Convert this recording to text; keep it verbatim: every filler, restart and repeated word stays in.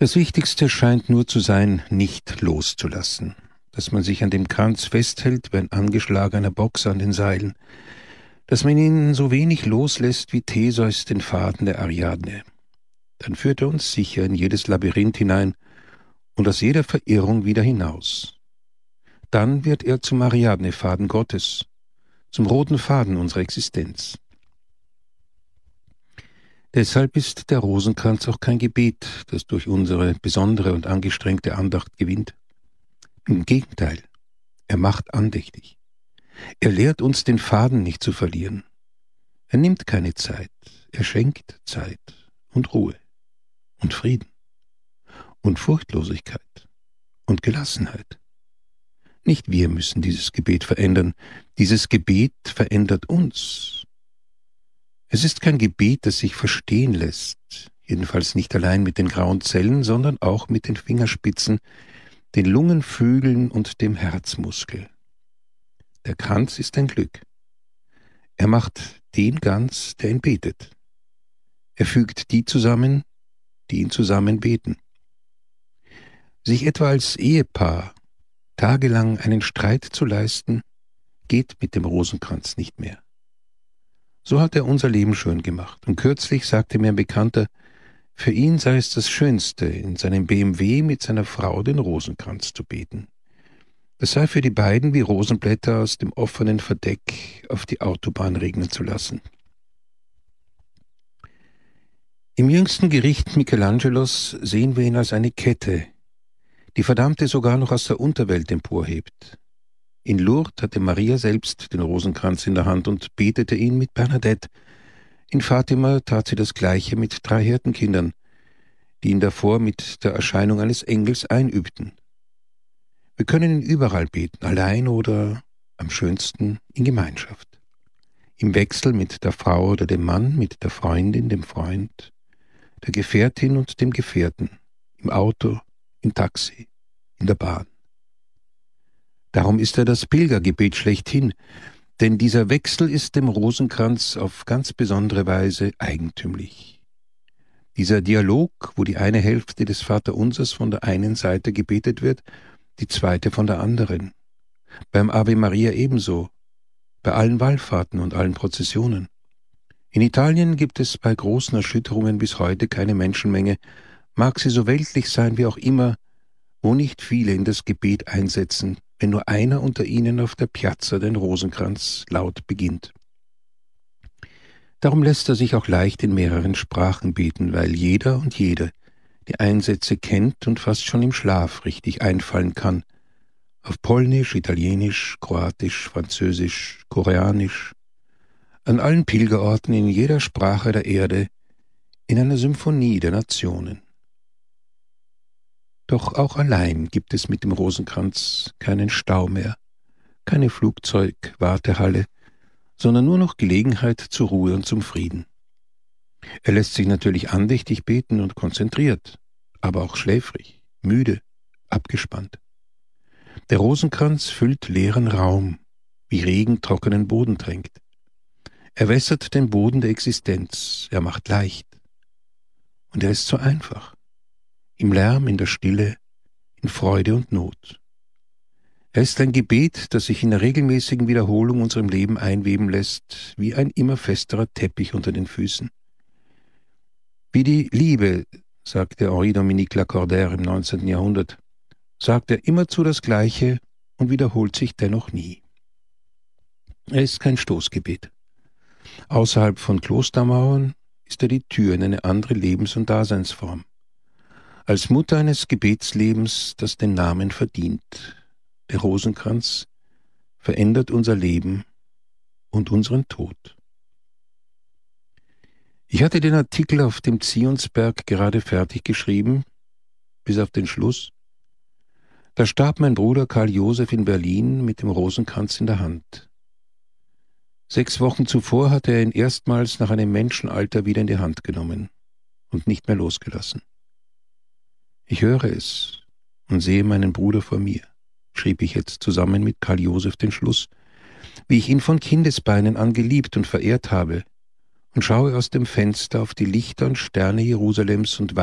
Das Wichtigste scheint nur zu sein, nicht loszulassen, dass man sich an dem Kranz festhält wie ein angeschlagener Boxer an den Seilen, dass man ihn so wenig loslässt wie Theseus den Faden der Ariadne. Dann führt er uns sicher in jedes Labyrinth hinein und aus jeder Verirrung wieder hinaus. Dann wird er zum Ariadne-Faden Gottes, zum roten Faden unserer Existenz. Deshalb ist der Rosenkranz auch kein Gebet, das durch unsere besondere und angestrengte Andacht gewinnt. Im Gegenteil, er macht andächtig. Er lehrt uns, den Faden nicht zu verlieren. Er nimmt keine Zeit, er schenkt Zeit und Ruhe und Frieden und Furchtlosigkeit und Gelassenheit. Nicht wir müssen dieses Gebet verändern, dieses Gebet verändert uns. Es ist kein Gebet, das sich verstehen lässt, jedenfalls nicht allein mit den grauen Zellen, sondern auch mit den Fingerspitzen, den Lungenflügeln und dem Herzmuskel. Der Kranz ist ein Glück. Er macht den ganz, der ihn betet. Er fügt die zusammen, die ihn zusammen beten. Sich etwa als Ehepaar tagelang einen Streit zu leisten, geht mit dem Rosenkranz nicht mehr. So hat er unser Leben schön gemacht. Und kürzlich sagte mir ein Bekannter, für ihn sei es das Schönste, in seinem B M W mit seiner Frau den Rosenkranz zu beten. Das sei für die beiden wie Rosenblätter aus dem offenen Verdeck auf die Autobahn regnen zu lassen. Im jüngsten Gericht Michelangelos sehen wir ihn als eine Kette, die Verdammte sogar noch aus der Unterwelt emporhebt. In Lourdes hatte Maria selbst den Rosenkranz in der Hand und betete ihn mit Bernadette. In Fatima tat sie das Gleiche mit drei Hirtenkindern, die ihn davor mit der Erscheinung eines Engels einübten. Wir können ihn überall beten, allein oder am schönsten in Gemeinschaft. Im Wechsel mit der Frau oder dem Mann, mit der Freundin, dem Freund, der Gefährtin und dem Gefährten, im Auto, im Taxi, in der Bahn. Darum ist er das Pilgergebet schlechthin, denn dieser Wechsel ist dem Rosenkranz auf ganz besondere Weise eigentümlich. Dieser Dialog, wo die eine Hälfte des Vaterunsers von der einen Seite gebetet wird, die zweite von der anderen. Beim Ave Maria ebenso, bei allen Wallfahrten und allen Prozessionen. In Italien gibt es bei großen Erschütterungen bis heute keine Menschenmenge, mag sie so weltlich sein wie auch immer, wo nicht viele in das Gebet einsetzen, wenn nur einer unter ihnen auf der Piazza den Rosenkranz laut beginnt. Darum lässt er sich auch leicht in mehreren Sprachen beten, weil jeder und jede die Einsätze kennt und fast schon im Schlaf richtig einfallen kann. Auf Polnisch, Italienisch, Kroatisch, Französisch, Koreanisch, an allen Pilgerorten in jeder Sprache der Erde, in einer Symphonie der Nationen. Doch auch allein gibt es mit dem Rosenkranz keinen Stau mehr, keine Flugzeugwartehalle, sondern nur noch Gelegenheit zur Ruhe und zum Frieden. Er lässt sich natürlich andächtig beten und konzentriert, aber auch schläfrig, müde, abgespannt. Der Rosenkranz füllt leeren Raum, wie Regen trockenen Boden tränkt. Er wässert den Boden der Existenz, er macht leicht. Und er ist so einfach. Im Lärm, in der Stille, in Freude und Not. Er ist ein Gebet, das sich in der regelmäßigen Wiederholung unserem Leben einweben lässt, wie ein immer festerer Teppich unter den Füßen. Wie die Liebe, sagte Henri-Dominique Lacordaire im neunzehnten Jahrhundert, sagt er immerzu das Gleiche und wiederholt sich dennoch nie. Er ist kein Stoßgebet. Außerhalb von Klostermauern ist er die Tür in eine andere Lebens- und Daseinsform. Als Mutter eines Gebetslebens, das den Namen verdient. Der Rosenkranz verändert unser Leben und unseren Tod. Ich hatte den Artikel auf dem Zionsberg gerade fertig geschrieben, bis auf den Schluss. Da starb mein Bruder Karl Josef in Berlin mit dem Rosenkranz in der Hand. Sechs Wochen zuvor hatte er ihn erstmals nach einem Menschenalter wieder in die Hand genommen und nicht mehr losgelassen. Ich höre es und sehe meinen Bruder vor mir, schrieb ich jetzt zusammen mit Karl Josef den Schluss, wie ich ihn von Kindesbeinen an geliebt und verehrt habe, und schaue aus dem Fenster auf die Lichter und Sterne Jerusalems und